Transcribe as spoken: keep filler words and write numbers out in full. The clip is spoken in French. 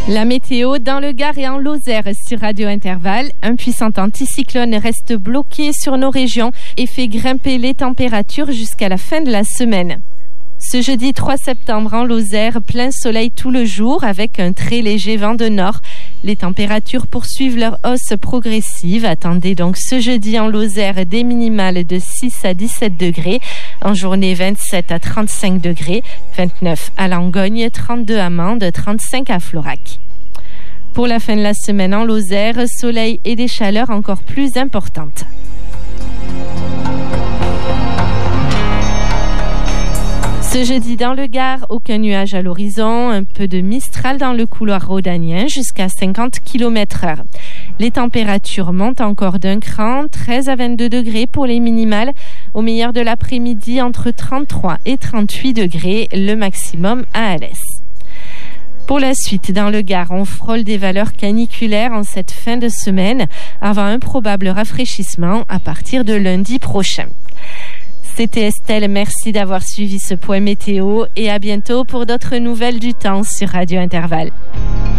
La météo dans le Gard et en Lozère sur Radio Intervalle. Un puissant anticyclone reste bloqué sur nos régions et fait grimper les températures jusqu'à la fin de la semaine. Ce jeudi trois septembre en Lozère, plein soleil tout le jour avec un très léger vent de nord. Les températures poursuivent leur hausse progressive. Attendez donc ce jeudi en Lozère des minimales de six à dix-sept degrés. En journée, vingt-sept à trente-cinq degrés. vingt-neuf à Langogne, trente-deux à Mende, trente-cinq à Florac. Pour la fin de la semaine en Lozère, soleil et des chaleurs encore plus importantes. Ce jeudi dans le Gard, aucun nuage à l'horizon, un peu de mistral dans le couloir rhodanien jusqu'à cinquante kilomètres heure. Les températures montent encore d'un cran, treize à vingt-deux degrés pour les minimales. Au meilleur de l'après-midi, entre trente-trois et trente-huit degrés, le maximum à Alès. Pour la suite, dans le Gard, on frôle des valeurs caniculaires en cette fin de semaine, avant un probable rafraîchissement à partir de lundi prochain. C'était Estelle, merci d'avoir suivi ce point météo et à bientôt pour d'autres nouvelles du temps sur Radio Intervalle.